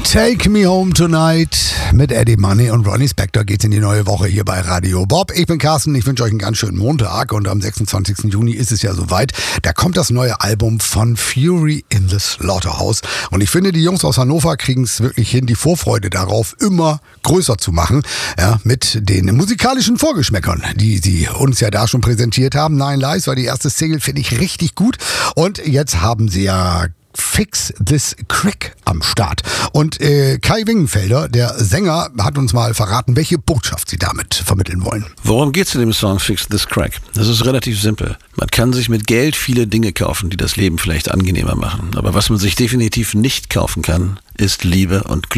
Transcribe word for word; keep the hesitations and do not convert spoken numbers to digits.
Take Me Home Tonight mit Eddie Money und Ronnie Spector geht's in die neue Woche hier bei Radio Bob. Ich bin Carsten, ich wünsche euch einen ganz schönen Montag und am sechsundzwanzigsten Juni ist es ja soweit. Da kommt das neue Album von Fury in the Slaughterhouse und ich finde, die Jungs aus Hannover kriegen es wirklich hin, die Vorfreude darauf immer größer zu machen, ja, mit den musikalischen Vorgeschmäckern, die sie uns ja da schon präsentiert haben. Nine Lives war die erste Single, finde ich richtig gut und jetzt haben sie ja Fix This Crack am Start. Und äh, Kai Wingenfelder, der Sänger, hat uns mal verraten, welche Botschaft sie damit vermitteln wollen. Worum geht's in dem Song Fix This Crack? Das ist relativ simpel. Man kann sich mit Geld viele Dinge kaufen, die das Leben vielleicht angenehmer machen. Aber was man sich definitiv nicht kaufen kann, ist Liebe und Glück.